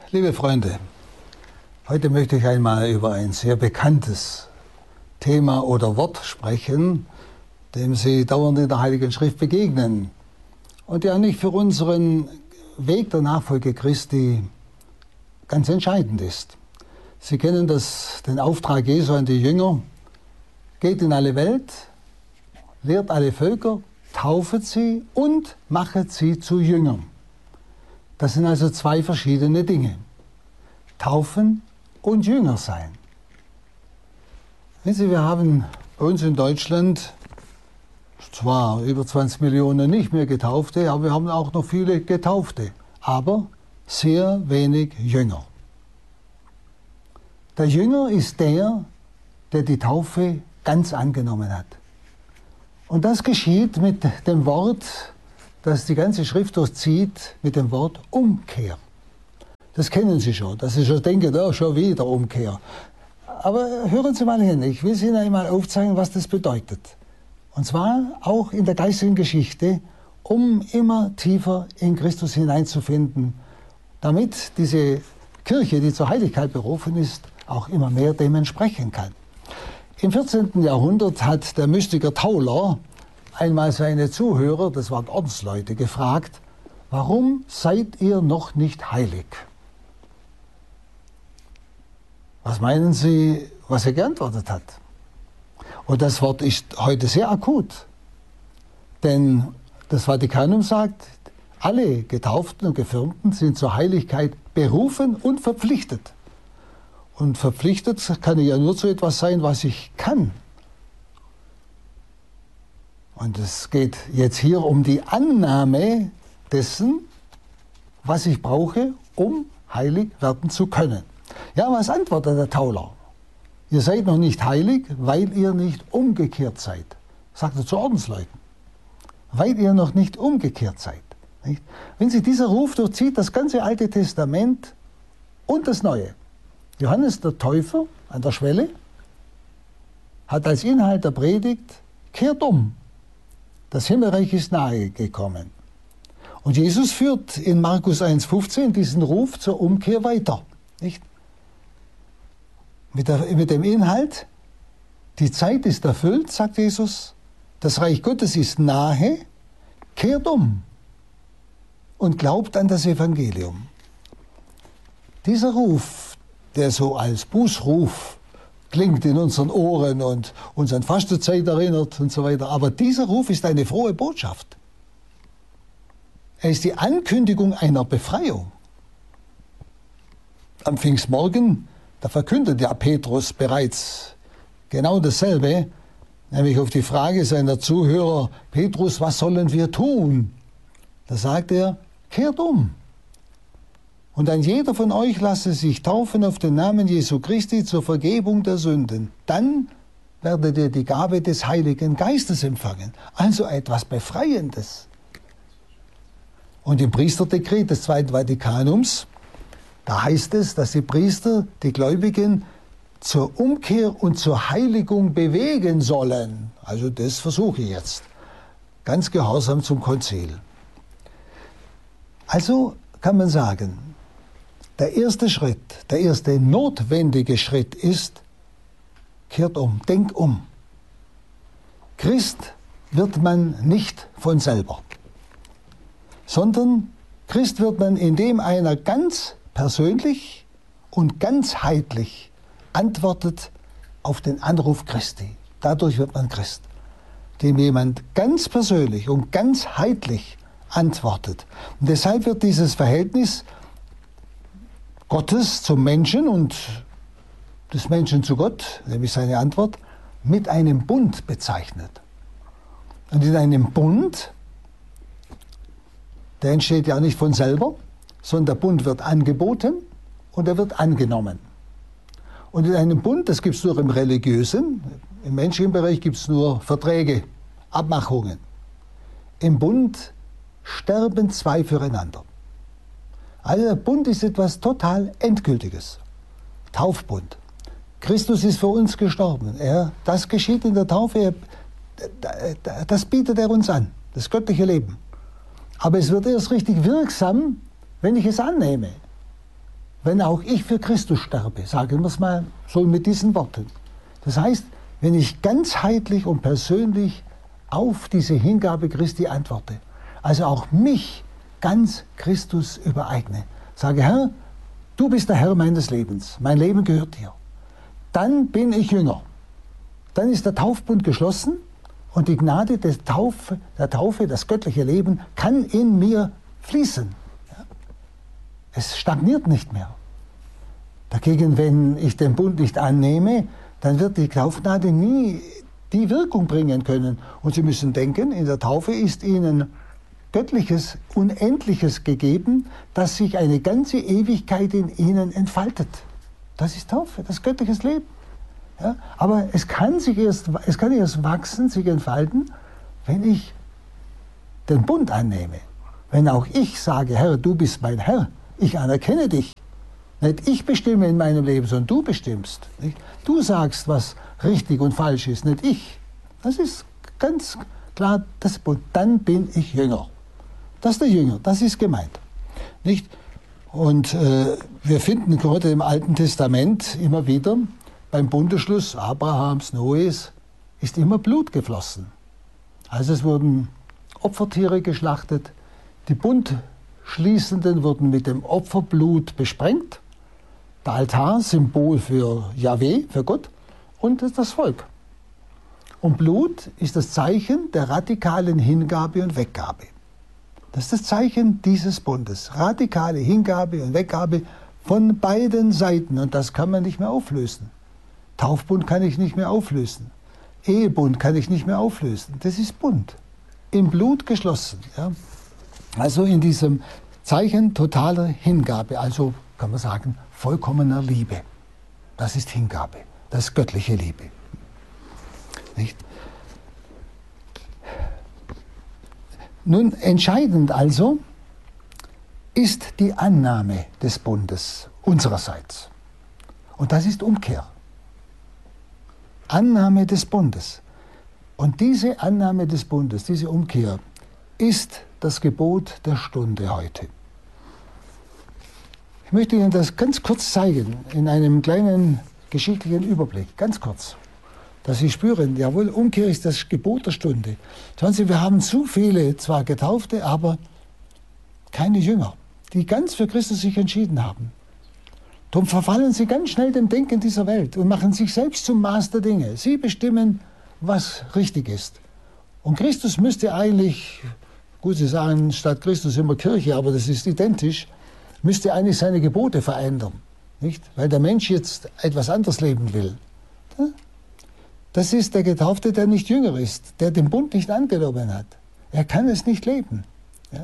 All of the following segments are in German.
Liebe Freunde, heute möchte ich einmal über ein sehr bekanntes Thema oder Wort sprechen, dem Sie dauernd in der Heiligen Schrift begegnen und der nicht für unseren Weg der Nachfolge Christi ganz entscheidend ist. Sie kennen den Auftrag Jesu an die Jünger: Geht in alle Welt, lehrt alle Völker, taufet sie und machet sie zu Jüngern. Das sind also zwei verschiedene Dinge. Taufen und Jünger sein. Wissen Sie, wir haben bei uns in Deutschland zwar über 20 Millionen nicht mehr Getaufte, aber wir haben auch noch viele Getaufte, aber sehr wenig Jünger. Der Jünger ist der die Taufe ganz angenommen hat. Und das geschieht mit dem Wort, das die ganze Schrift durchzieht, mit dem Wort Umkehr. Das kennen Sie schon, dass Sie schon denken, oh, schon wieder Umkehr. Aber hören Sie mal hin, ich will Sie Ihnen einmal aufzeigen, was das bedeutet. Und zwar auch in der geistigen Geschichte, um immer tiefer in Christus hineinzufinden, damit diese Kirche, die zur Heiligkeit berufen ist, auch immer mehr dem entsprechen kann. Im 14. Jahrhundert hat der Mystiker Tauler einmal seine Zuhörer, das waren Ordensleute, gefragt: Warum seid ihr noch nicht heilig? Was meinen Sie, was er geantwortet hat? Und das Wort ist heute sehr akut. Denn das Vatikanum sagt, alle Getauften und Gefirmten sind zur Heiligkeit berufen und verpflichtet. Und verpflichtet kann ich ja nur zu etwas sein, was ich kann. Und es geht jetzt hier um die Annahme dessen, was ich brauche, um heilig werden zu können. Ja, was antwortet der Tauler? Ihr seid noch nicht heilig, weil ihr nicht umgekehrt seid. Sagt er zu Ordensleuten. Weil ihr noch nicht umgekehrt seid. Nicht? Wenn Sie dieser Ruf durchzieht, das ganze Alte Testament und das Neue. Johannes der Täufer an der Schwelle hat als Inhalt der Predigt: Kehrt um. Das Himmelreich ist nahe gekommen. Und Jesus führt in Markus 1,15 diesen Ruf zur Umkehr weiter. Nicht? Mit dem Inhalt: Die Zeit ist erfüllt, sagt Jesus, das Reich Gottes ist nahe, kehrt um und glaubt an das Evangelium. Dieser Ruf, der so als Bußruf klingt in unseren Ohren und uns an Fastenzeit erinnert und so weiter, aber dieser Ruf ist eine frohe Botschaft. Er ist die Ankündigung einer Befreiung. Am Pfingstmorgen, da verkündet ja Petrus bereits genau dasselbe, nämlich auf die Frage seiner Zuhörer: Petrus, was sollen wir tun? Da sagt er: Kehrt um. Und ein jeder von euch lasse sich taufen auf den Namen Jesu Christi zur Vergebung der Sünden. Dann werdet ihr die Gabe des Heiligen Geistes empfangen. Also etwas Befreiendes. Und im Priesterdekret des Zweiten Vatikanums, da heißt es, dass die Priester die Gläubigen zur Umkehr und zur Heiligung bewegen sollen. Also das versuche ich jetzt. Ganz gehorsam zum Konzil. Also kann man sagen, der erste Schritt, der erste notwendige Schritt ist: Kehrt um, denk um. Christ wird man nicht von selber, sondern Christ wird man, indem einer ganz persönlich und ganzheitlich antwortet auf den Anruf Christi. Dadurch wird man Christ, dem jemand ganz persönlich und ganzheitlich antwortet. Und deshalb wird dieses Verhältnis Gottes zum Menschen und des Menschen zu Gott, nämlich seine Antwort, mit einem Bund bezeichnet. Und in einem Bund, der entsteht ja nicht von selber, sondern der Bund wird angeboten und er wird angenommen. Und in einem Bund, das gibt es nur im religiösen, im menschlichen Bereich gibt es nur Verträge, Abmachungen. Im Bund sterben zwei füreinander. Also der Bund ist etwas total Endgültiges. Taufbund. Christus ist für uns gestorben. Das geschieht in der Taufe. Das bietet er uns an, das göttliche Leben. Aber es wird erst richtig wirksam, wenn ich es annehme. wenn auch ich für Christus sterbe, sagen wir es mal so mit diesen Worten. Das heißt, wenn ich ganzheitlich und persönlich auf diese Hingabe Christi antworte, also auch mich ganz Christus übereigne, sage, Herr, du bist der Herr meines Lebens, mein Leben gehört dir, dann bin ich Jünger. Dann ist der Taufbund geschlossen und die Gnade der Taufe, das göttliche Leben, kann in mir fließen. Ja? Es stagniert nicht mehr. Dagegen, wenn ich den Bund nicht annehme, dann wird die Taufgnade nie die Wirkung bringen können. Und Sie müssen denken, in der Taufe ist Ihnen Göttliches, Unendliches gegeben, dass sich eine ganze Ewigkeit in Ihnen entfaltet. Das ist Taufe, das ist göttliches Leben. Ja? Aber es kann erst wachsen, sich entfalten, wenn ich den Bund annehme. Wenn auch ich sage, Herr, du bist mein Herr, ich anerkenne dich. Nicht ich bestimme in meinem Leben, sondern du bestimmst. Nicht? Du sagst, was richtig und falsch ist, nicht ich. Das ist ganz klar das Bund. Dann bin ich Jünger. Das ist der Jünger, das ist gemeint. Nicht? Und wir finden gerade im Alten Testament immer wieder, beim Bundesschluss Abrahams, Noes, ist immer Blut geflossen. Also es wurden Opfertiere geschlachtet, die Bundschließenden wurden mit dem Opferblut besprengt, der Altar, Symbol für Jahwe, für Gott, und das Volk. Und Blut ist das Zeichen der radikalen Hingabe und Weggabe. Das ist das Zeichen dieses Bundes. Radikale Hingabe und Weggabe von beiden Seiten. Und das kann man nicht mehr auflösen. Taufbund kann ich nicht mehr auflösen. Ehebund kann ich nicht mehr auflösen. Das ist Bund. Im Blut geschlossen. Ja. Also in diesem Zeichen totaler Hingabe. Also kann man sagen, vollkommener Liebe. Das ist Hingabe. Das ist göttliche Liebe. Nicht? Nun, entscheidend also ist die Annahme des Bundes unsererseits. Und das ist Umkehr. Annahme des Bundes. Und diese Annahme des Bundes, diese Umkehr, ist das Gebot der Stunde heute. Ich möchte Ihnen das ganz kurz zeigen, in einem kleinen geschichtlichen Überblick, ganz kurz. Dass Sie spüren, jawohl, Umkehr ist das Gebot der Stunde. Schauen Sie, wir haben zu viele, zwar Getaufte, aber keine Jünger, die ganz für Christus sich entschieden haben. Darum verfallen sie ganz schnell dem Denken dieser Welt und machen sich selbst zum Maß der Dinge. Sie bestimmen, was richtig ist. Und Christus müsste eigentlich, gut, Sie sagen statt Christus immer Kirche, aber das ist identisch, müsste eigentlich seine Gebote verändern. Nicht? Weil der Mensch jetzt etwas anderes leben will. Das ist der Getaufte, der nicht jünger ist, der den Bund nicht angenommen hat. Er kann es nicht leben. Ja?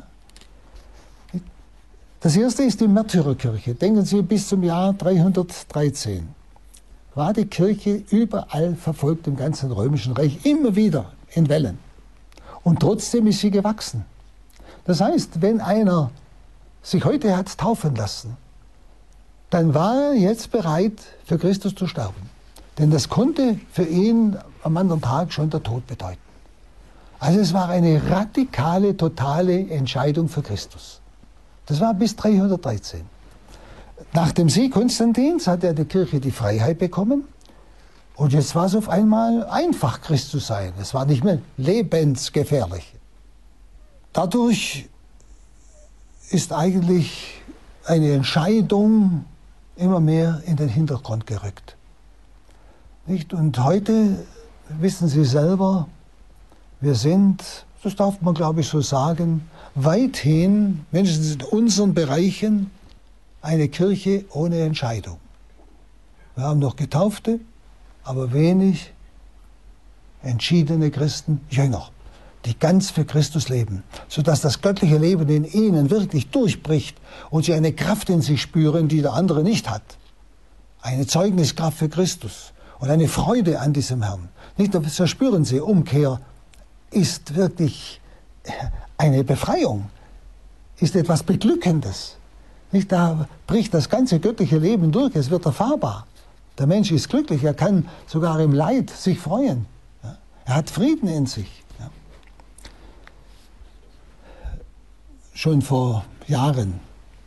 Das erste ist die Märtyrerkirche. Denken Sie, bis zum Jahr 313 war die Kirche überall verfolgt im ganzen Römischen Reich, immer wieder in Wellen. Und trotzdem ist sie gewachsen. Das heißt, wenn einer sich heute hat taufen lassen, dann war er jetzt bereit, für Christus zu sterben. Denn das konnte für ihn am anderen Tag schon der Tod bedeuten. Also es war eine radikale, totale Entscheidung für Christus. Das war bis 313. Nach dem Sieg Konstantins hat er die Kirche die Freiheit bekommen. Und jetzt war es auf einmal einfach, Christ zu sein. Es war nicht mehr lebensgefährlich. Dadurch ist eigentlich eine Entscheidung immer mehr in den Hintergrund gerückt. Nicht? Und heute wissen Sie selber, wir sind, das darf man glaube ich so sagen, weithin, wenigstens in unseren Bereichen, eine Kirche ohne Entscheidung. Wir haben noch Getaufte, aber wenig entschiedene Christen, Jünger, die ganz für Christus leben, sodass das göttliche Leben in ihnen wirklich durchbricht und sie eine Kraft in sich spüren, die der andere nicht hat. Eine Zeugniskraft für Christus und eine Freude an diesem Herrn. Nicht nur so spüren sie, Umkehr ist wirklich eine Befreiung, ist etwas Beglückendes. Nicht, da bricht das ganze göttliche Leben durch, es wird erfahrbar. Der Mensch ist glücklich, er kann sogar im Leid sich freuen. Ja? Er hat Frieden in sich. Ja? Schon vor Jahren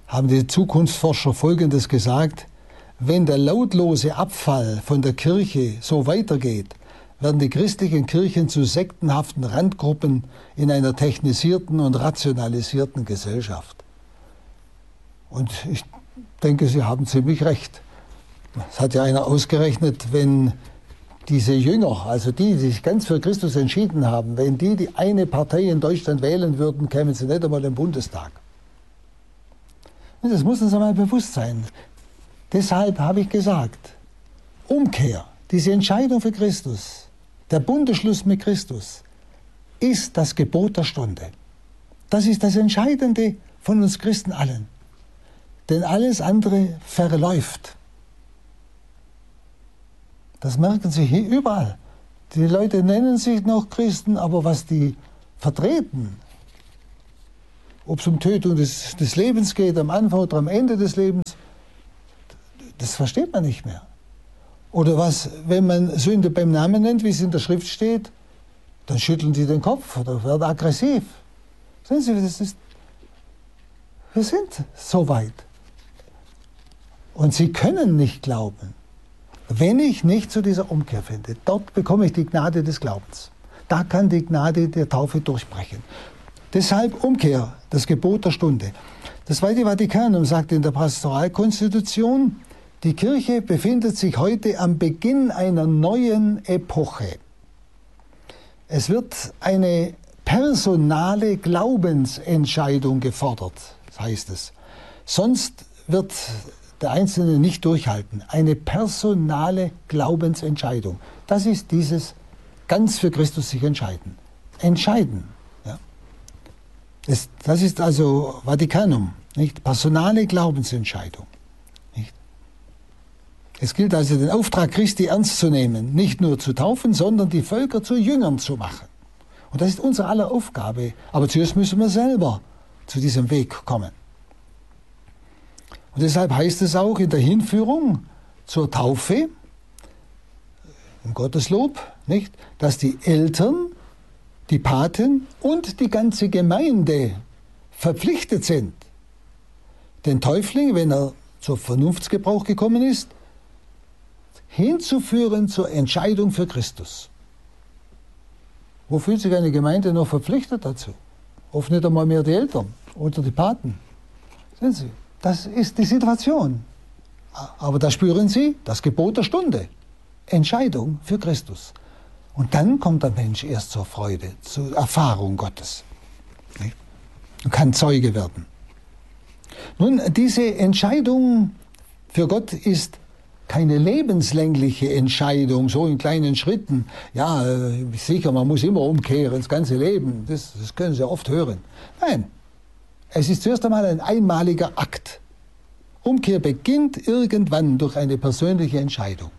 haben die Zukunftsforscher Folgendes gesagt: Wenn der lautlose Abfall von der Kirche so weitergeht, werden die christlichen Kirchen zu sektenhaften Randgruppen in einer technisierten und rationalisierten Gesellschaft. Und ich denke, Sie haben ziemlich recht. Es hat ja einer ausgerechnet, wenn diese Jünger, also die sich ganz für Christus entschieden haben, wenn die eine Partei in Deutschland wählen würden, kämen sie nicht einmal im Bundestag. Und das muss uns einmal bewusst sein. Deshalb habe ich gesagt, Umkehr, diese Entscheidung für Christus, der Bundesschluss mit Christus, ist das Gebot der Stunde. Das ist das Entscheidende von uns Christen allen. Denn alles andere verläuft. Das merken Sie hier überall. Die Leute nennen sich noch Christen, aber was die vertreten, ob es um Tötung des Lebens geht, am Anfang oder am Ende des Lebens, das versteht man nicht mehr. Oder was, wenn man Sünde beim Namen nennt, wie es in der Schrift steht, dann schütteln die den Kopf oder werden aggressiv. Sehen Sie, wir sind so weit. Und Sie können nicht glauben, wenn ich nicht zu dieser Umkehr finde. Dort bekomme ich die Gnade des Glaubens. Da kann die Gnade der Taufe durchbrechen. Deshalb Umkehr, das Gebot der Stunde. Das Zweite Vatikanum sagt in der Pastoralkonstitution, die Kirche befindet sich heute am Beginn einer neuen Epoche. Es wird eine personale Glaubensentscheidung gefordert, heißt es. Sonst wird der Einzelne nicht durchhalten. Eine personale Glaubensentscheidung. Das ist dieses ganz für Christus sich entscheiden. Entscheiden. Ja. Das ist also Vatikanum, nicht? Personale Glaubensentscheidung. Nicht? Es gilt also, den Auftrag Christi ernst zu nehmen, nicht nur zu taufen, sondern die Völker zu Jüngern zu machen. Und das ist unsere aller Aufgabe. Aber zuerst müssen wir selber zu diesem Weg kommen. Und deshalb heißt es auch in der Hinführung zur Taufe, im Gotteslob, nicht, dass die Eltern, die Paten und die ganze Gemeinde verpflichtet sind, den Täufling, wenn er zur Vernunftsgebrauch gekommen ist, hinzuführen zur Entscheidung für Christus. Wo fühlt sich eine Gemeinde noch verpflichtet dazu? Oft nicht einmal mehr die Eltern oder die Paten. Sehen Sie, das ist die Situation. Aber da spüren Sie das Gebot der Stunde. Entscheidung für Christus. Und dann kommt der Mensch erst zur Freude, zur Erfahrung Gottes. Und kann Zeuge werden. Nun, diese Entscheidung für Gott ist keine lebenslängliche Entscheidung, so in kleinen Schritten. Ja, sicher, man muss immer umkehren, das ganze Leben. Das können Sie oft hören. Nein, es ist zuerst einmal ein einmaliger Akt. Umkehr beginnt irgendwann durch eine persönliche Entscheidung.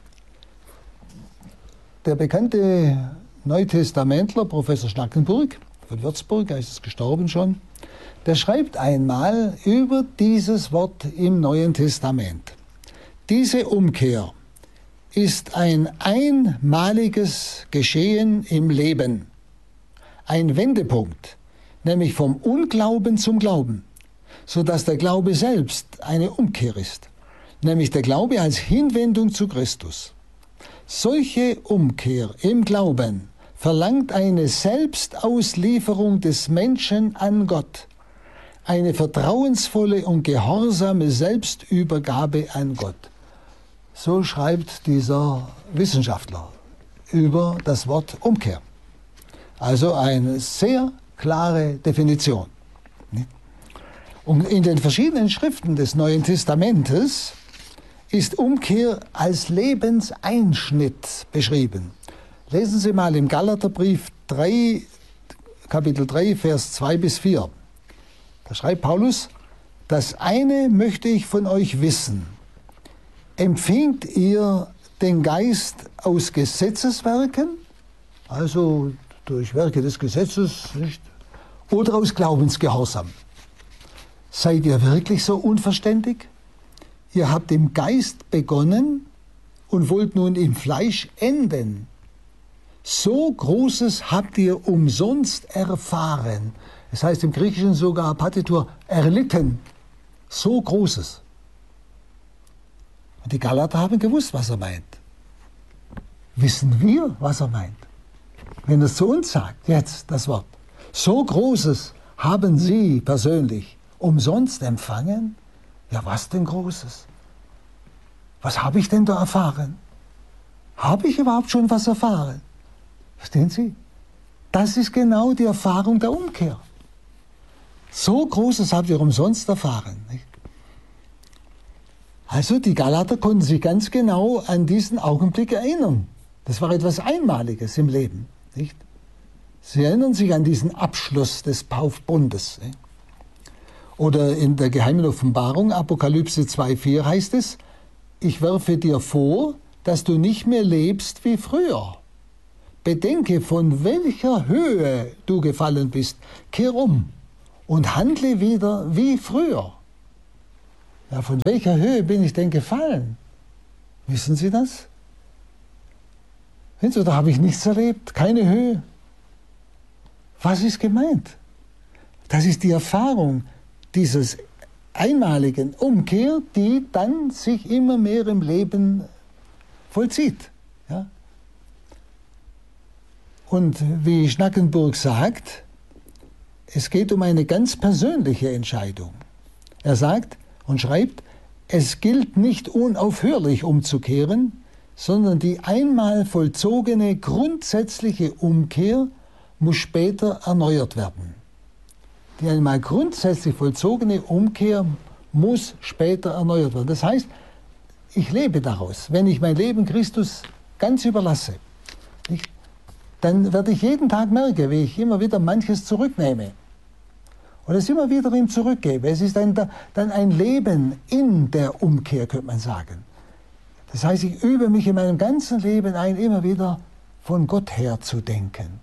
Der bekannte Neutestamentler, Professor Schnackenburg von Würzburg, er ist gestorben schon, der schreibt einmal über dieses Wort im Neuen Testament. Diese Umkehr ist ein einmaliges Geschehen im Leben, ein Wendepunkt, nämlich vom Unglauben zum Glauben, sodass der Glaube selbst eine Umkehr ist, nämlich der Glaube als Hinwendung zu Christus. Solche Umkehr im Glauben verlangt eine Selbstauslieferung des Menschen an Gott, eine vertrauensvolle und gehorsame Selbstübergabe an Gott. So schreibt dieser Wissenschaftler über das Wort Umkehr. Also eine sehr klare Definition. Und in den verschiedenen Schriften des Neuen Testamentes ist Umkehr als Lebenseinschnitt beschrieben. Lesen Sie mal im Galaterbrief 3, Kapitel 3, Vers 2 bis 4. Da schreibt Paulus, das eine möchte ich von euch wissen. Empfingt ihr den Geist aus Gesetzeswerken, also durch Werke des Gesetzes, nicht? Oder aus Glaubensgehorsam? Seid ihr wirklich so unverständig? Ihr habt im Geist begonnen und wollt nun im Fleisch enden. So Großes habt ihr umsonst erfahren. Es heißt im Griechischen sogar Partitur erlitten. So Großes. Und die Galater haben gewusst, was er meint. Wissen wir, was er meint? Wenn er es zu uns sagt, jetzt das Wort. So Großes haben Sie persönlich umsonst empfangen? Ja, was denn Großes? Was habe ich denn da erfahren? Habe ich überhaupt schon was erfahren? Verstehen Sie? Das ist genau die Erfahrung der Umkehr. So Großes habt ihr umsonst erfahren. Nicht? Also die Galater konnten sich ganz genau an diesen Augenblick erinnern. Das war etwas Einmaliges im Leben. Nicht? Sie erinnern sich an diesen Abschluss des Bundes. Nicht? Oder in der geheimen Offenbarung, Apokalypse 2,4 heißt es, ich werfe dir vor, dass du nicht mehr lebst wie früher. Bedenke, von welcher Höhe du gefallen bist. Kehr um und handle wieder wie früher. Ja, von welcher Höhe bin ich denn gefallen? Wissen Sie das? Da habe ich nichts erlebt, keine Höhe. Was ist gemeint? Das ist die Erfahrung dieses einmaligen Umkehr, die dann sich immer mehr im Leben vollzieht. Ja? Und wie Schnackenburg sagt, es geht um eine ganz persönliche Entscheidung. Er sagt und schreibt, es gilt nicht unaufhörlich umzukehren, sondern die einmal vollzogene grundsätzliche Umkehr muss später erneuert werden. Die einmal grundsätzlich vollzogene Umkehr muss später erneuert werden. Das heißt, ich lebe daraus. Wenn ich mein Leben Christus ganz überlasse, dann werde ich jeden Tag merken, wie ich immer wieder manches zurücknehme und es immer wieder ihm zurückgebe. Es ist dann ein Leben in der Umkehr, könnte man sagen. Das heißt, ich übe mich in meinem ganzen Leben ein, immer wieder von Gott her zu denken.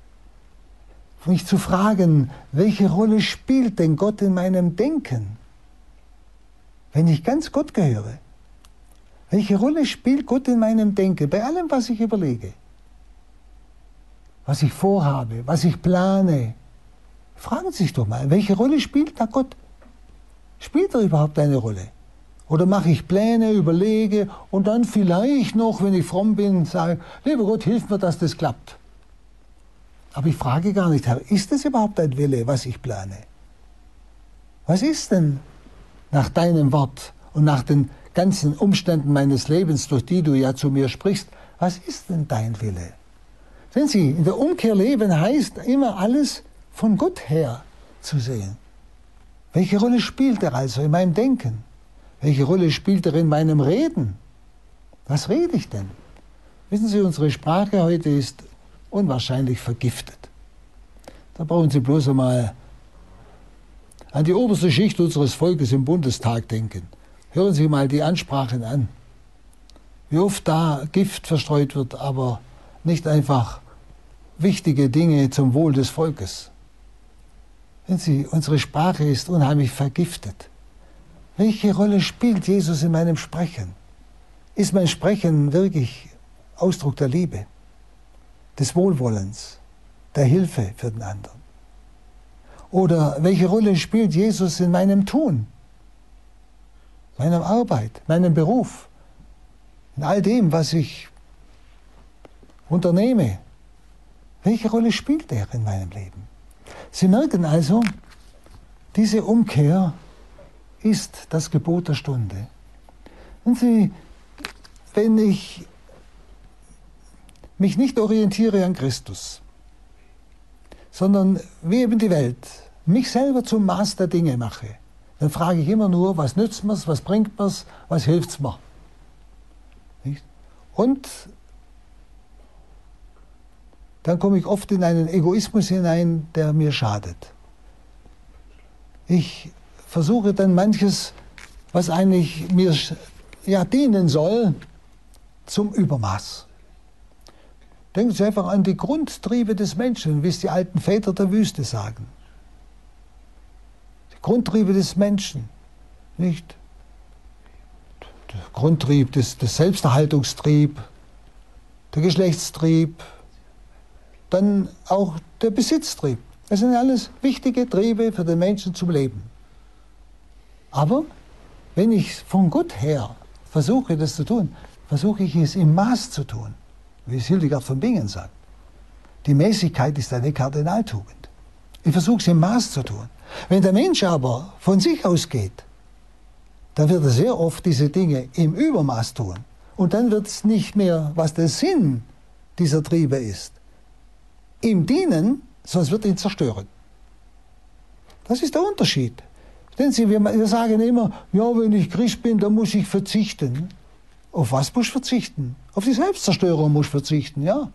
Mich zu fragen, welche Rolle spielt denn Gott in meinem Denken? Wenn ich ganz Gott gehöre, welche Rolle spielt Gott in meinem Denken, bei allem, was ich überlege? Was ich vorhabe, was ich plane. Fragen Sie sich doch mal, welche Rolle spielt da Gott? Spielt er überhaupt eine Rolle? Oder mache ich Pläne, überlege und dann vielleicht noch, wenn ich fromm bin, sage, lieber Gott, hilf mir, dass das klappt. Aber ich frage gar nicht, Herr, ist das überhaupt ein Wille, was ich plane? Was ist denn nach deinem Wort und nach den ganzen Umständen meines Lebens, durch die du ja zu mir sprichst, was ist denn dein Wille? Sehen Sie, in der Umkehr leben heißt immer alles von Gott her zu sehen. Welche Rolle spielt er also in meinem Denken? Welche Rolle spielt er in meinem Reden? Was rede ich denn? Wissen Sie, unsere Sprache heute ist unwahrscheinlich vergiftet. Da brauchen Sie bloß einmal an die oberste Schicht unseres Volkes im Bundestag denken. Hören Sie mal die Ansprachen an. Wie oft da Gift verstreut wird, aber nicht einfach wichtige Dinge zum Wohl des Volkes. Wenn Sie, unsere Sprache ist unheimlich vergiftet. Welche Rolle spielt Jesus in meinem Sprechen? Ist mein Sprechen wirklich Ausdruck der Liebe, des Wohlwollens, der Hilfe für den anderen? Oder welche Rolle spielt Jesus in meinem Tun, meiner Arbeit, meinem Beruf, in all dem, was ich unternehme? Welche Rolle spielt er in meinem Leben? Sie merken also, diese Umkehr ist das Gebot der Stunde. Und wenn ich mich nicht orientiere an Christus, sondern wie eben die Welt, mich selber zum Maß der Dinge mache, dann frage ich immer nur, was nützt mir's, was bringt mir's, was hilft's mir? Nicht? Und dann komme ich oft in einen Egoismus hinein, der mir schadet. Ich versuche dann manches, was eigentlich mir dienen soll, zum Übermaß. Denken Sie einfach an die Grundtriebe des Menschen, wie es die alten Väter der Wüste sagen. Die Grundtriebe des Menschen, nicht? Der Grundtrieb, der Selbsterhaltungstrieb, der Geschlechtstrieb, dann auch der Besitztrieb. Das sind alles wichtige Triebe für den Menschen zum Leben. Aber wenn ich von Gott her versuche, das zu tun, versuche ich es im Maß zu tun, wie es Hildegard von Bingen sagt. Die Mäßigkeit ist eine Kardinaltugend. Ich versuche es im Maß zu tun. Wenn der Mensch aber von sich ausgeht, dann wird er sehr oft diese Dinge im Übermaß tun. Und dann wird es nicht mehr, was der Sinn dieser Triebe ist, ihm dienen, sondern es wird ihn zerstören. Das ist der Unterschied. Denn wir sagen immer, ja, wenn ich Christ bin, dann muss ich verzichten. Auf was muss ich verzichten? Auf die Selbstzerstörung muss ich verzichten, ja.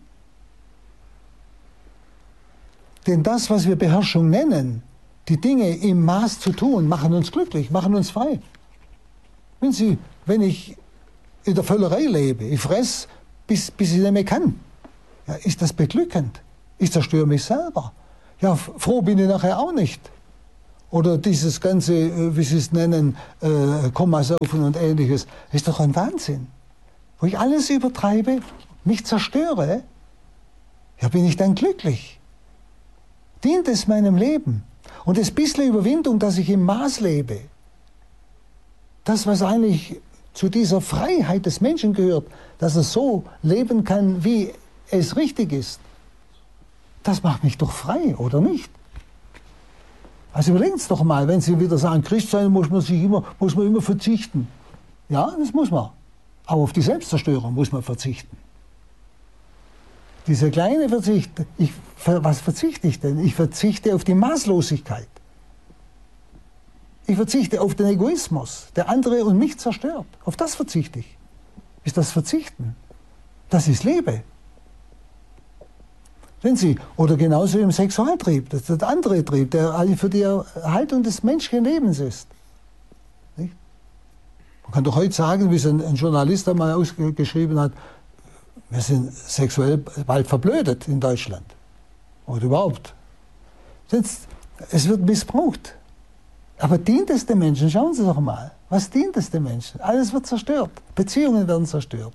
Denn das, was wir Beherrschung nennen, die Dinge im Maß zu tun, machen uns glücklich, machen uns frei. Wenn ich in der Völlerei lebe, ich fresse, bis ich nicht mehr kann, ja, ist das beglückend? Ich zerstöre mich selber. Ja, froh bin ich nachher auch nicht. Oder dieses ganze, wie Sie es nennen, Kommasaufen und Ähnliches, ist doch ein Wahnsinn. Wo ich alles übertreibe, mich zerstöre, ja, bin ich dann glücklich? Dient es meinem Leben? Und das bisschen Überwindung, dass ich im Maß lebe, das, was eigentlich zu dieser Freiheit des Menschen gehört, dass er so leben kann, wie es richtig ist, das macht mich doch frei, oder nicht? Also überlegen Sie doch mal, wenn Sie wieder sagen, Christ sein muss man immer verzichten. Ja, das muss man. Aber auf die Selbstzerstörung muss man verzichten. Dieser kleine Verzicht, was verzichte ich denn? Ich verzichte auf die Maßlosigkeit. Ich verzichte auf den Egoismus, der andere und mich zerstört. Auf das verzichte ich. Ist das Verzichten? Das ist Liebe. Sehen Sie, oder genauso im Sexualtrieb, das ist der andere Trieb, der für die Erhaltung des menschlichen Lebens ist. Nicht? Man kann doch heute sagen, wie es ein Journalist einmal ausgeschrieben hat, wir sind sexuell bald verblödet in Deutschland. Oder überhaupt. Es wird missbraucht. Aber dient es den Menschen? Schauen Sie doch mal. Was dient es den Menschen? Alles wird zerstört. Beziehungen werden zerstört.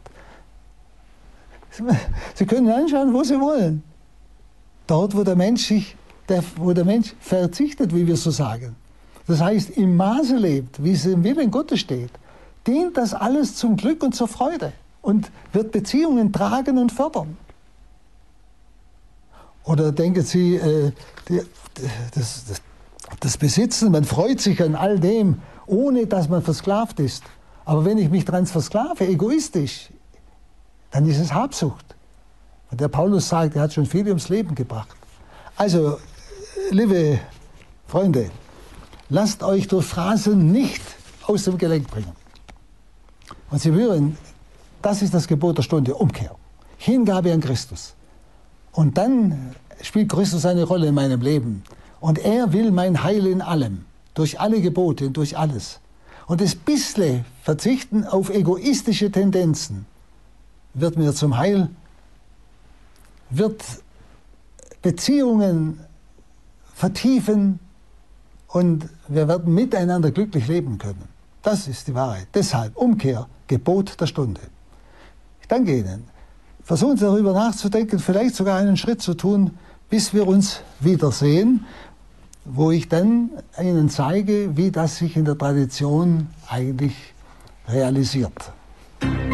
Sie können anschauen, wo Sie wollen. Dort, wo der Mensch verzichtet, wie wir so sagen. Das heißt, im Maße lebt, wie es im Willen Gottes steht, dient das alles zum Glück und zur Freude und wird Beziehungen tragen und fördern. Oder denken Sie, das Besitzen, man freut sich an all dem, ohne dass man versklavt ist. Aber wenn ich mich daran versklave, egoistisch, dann ist es Habsucht. Und der Paulus sagt, er hat schon viel ums Leben gebracht. Also, liebe Freunde, lasst euch durch Phrasen nicht aus dem Gelenk bringen. Und Sie hören, das ist das Gebot der Stunde, Umkehr. Hingabe an Christus. Und dann spielt Christus eine Rolle in meinem Leben. Und er will mein Heil in allem, durch alle Gebote und durch alles. Und das bisschen Verzichten auf egoistische Tendenzen wird mir zum Heil, wird Beziehungen vertiefen und wir werden miteinander glücklich leben können. Das ist die Wahrheit. Deshalb Umkehr, Gebot der Stunde. Ich danke Ihnen. Versuchen Sie darüber nachzudenken, vielleicht sogar einen Schritt zu tun, bis wir uns wiedersehen, wo ich dann Ihnen zeige, wie das sich in der Tradition eigentlich realisiert.